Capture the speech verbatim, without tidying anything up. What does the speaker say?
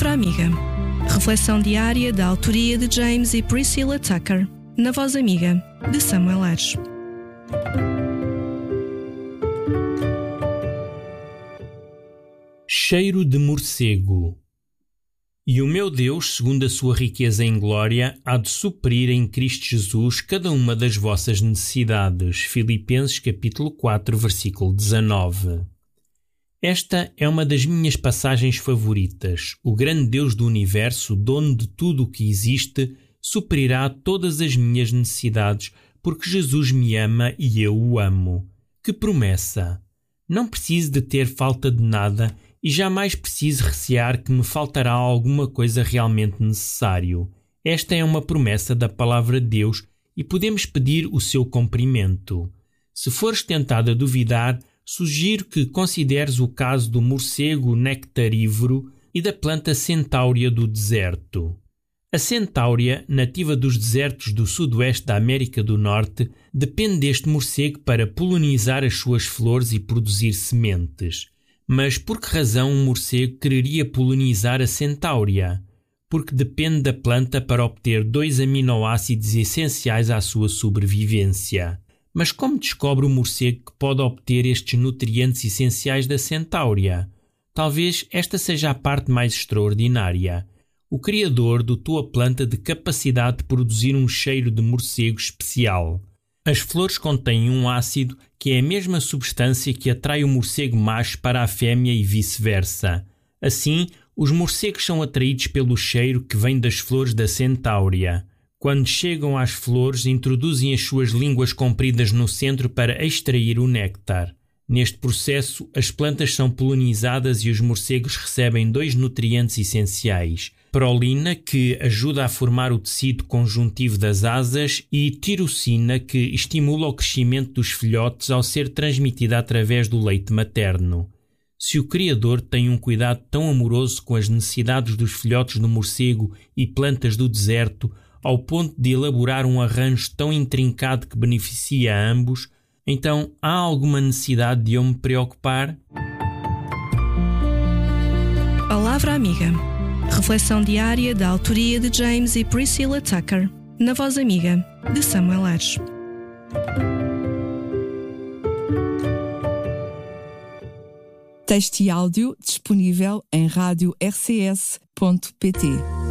Palavra Amiga. Reflexão diária da autoria de James e Priscilla Tucker, na voz amiga de Samuel Ares. Cheiro de morcego. E o meu Deus, segundo a sua riqueza em glória, há de suprir em Cristo Jesus cada uma das vossas necessidades. Filipenses capítulo quatro, versículo dezanove. Esta é uma das minhas passagens favoritas. O grande Deus do universo, dono de tudo o que existe, suprirá todas as minhas necessidades, porque Jesus me ama e eu o amo. Que promessa! Não preciso de ter falta de nada e jamais preciso recear que me faltará alguma coisa realmente necessário. Esta é uma promessa da palavra de Deus e podemos pedir o seu cumprimento. Se fores tentado a duvidar, sugiro que consideres o caso do morcego nectarívoro e da planta centáurea do deserto. A centáurea, nativa dos desertos do sudoeste da América do Norte, depende deste morcego para polinizar as suas flores e produzir sementes. Mas por que razão um morcego quereria polinizar a centáurea? Porque depende da planta para obter dois aminoácidos essenciais à sua sobrevivência. Mas como descobre o morcego que pode obter estes nutrientes essenciais da centáurea? Talvez esta seja a parte mais extraordinária. O Criador dotou a planta de capacidade de produzir um cheiro de morcego especial. As flores contêm um ácido que é a mesma substância que atrai o morcego macho para a fêmea e vice-versa. Assim, os morcegos são atraídos pelo cheiro que vem das flores da centáurea. Quando chegam às flores, introduzem as suas línguas compridas no centro para extrair o néctar. Neste processo, as plantas são polinizadas e os morcegos recebem dois nutrientes essenciais: prolina, que ajuda a formar o tecido conjuntivo das asas, e tirosina, que estimula o crescimento dos filhotes ao ser transmitida através do leite materno. Se o Criador tem um cuidado tão amoroso com as necessidades dos filhotes do morcego e plantas do deserto, ao ponto de elaborar um arranjo tão intrincado que beneficia a ambos, então há alguma necessidade de eu me preocupar? Palavra Amiga. Reflexão diária da autoria de James e Priscilla Tucker, na voz amiga de Samuel Ares. Texto e áudio disponível em rádio r c s ponto p t.